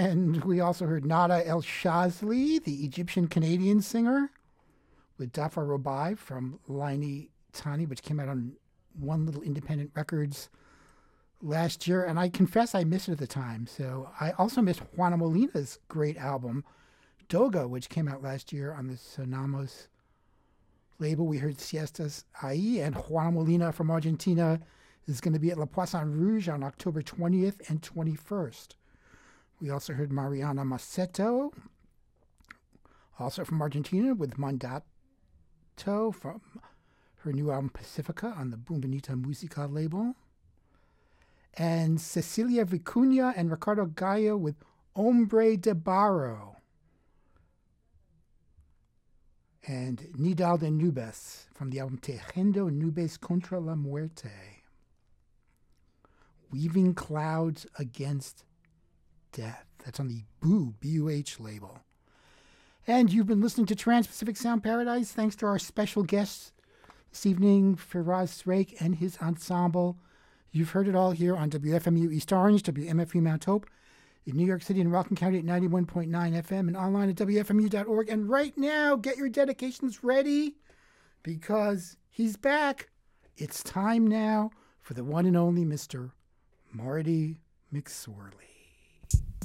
And we also heard Nada El Shazli, the Egyptian-Canadian singer, with Dafa Robai from Laini Tani, which came out on One Little Independent Records last year. And I confess I missed it at the time. So I also missed Juana Molina's great album, Doga, which came out last year on the Sonamos label. We heard Siestas Ahí, and Juana Molina from Argentina is going to be at La Poisson Rouge on October 20th and 21st. We also heard Mariana Maceto, also from Argentina, with Mandato from her new album Pacifica on the Bombonita Musica label. And Cecilia Vicuña and Ricardo Gallo with Hombre de Barro. And Nidal de Nubes from the album Tejiendo Nubes contra la Muerte. Weaving Clouds Against Death. That's on the Boo, B-U-H label. And you've been listening to Trans-Pacific Sound Paradise. Thanks to our special guests this evening, Firas Srake and his ensemble. You've heard it all here on WFMU East Orange, WMFU Mount Hope, in New York City and Rockland County at 91.9 FM, and online at WFMU.org. And right now, get your dedications ready, because he's back. It's time now for the one and only Mr. Marty McSorley.